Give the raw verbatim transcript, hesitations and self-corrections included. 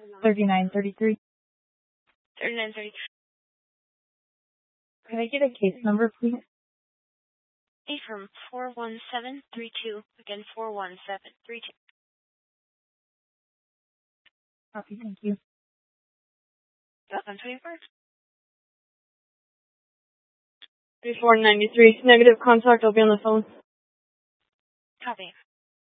thirty-nine thirty-three. thirty-nine thirty-three. Can I get a case number, please? A from four one seven three two. Again, four one seven three two. Copy, thank you. eleven twenty-four. thirty-four ninety-three. Negative contact, I'll be on the phone. Copy.